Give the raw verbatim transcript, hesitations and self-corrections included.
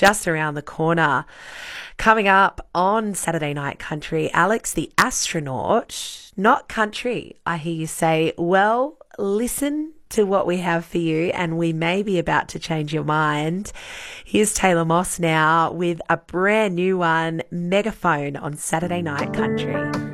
just around the corner. Coming up on Saturday Night Country, Alex the astronaut, not country, I hear you say. Well, listen to what we have for you, and we may be about to change your mind. Here's Taylor Moss now with a brand new one, Megaphone, on Saturday Night Country.